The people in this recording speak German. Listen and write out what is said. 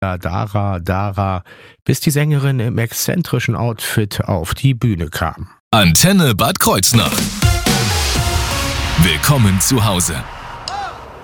Dara, bis die Sängerin im exzentrischen Outfit auf die Bühne kam. Antenne Bad Kreuznach. Willkommen zu Hause.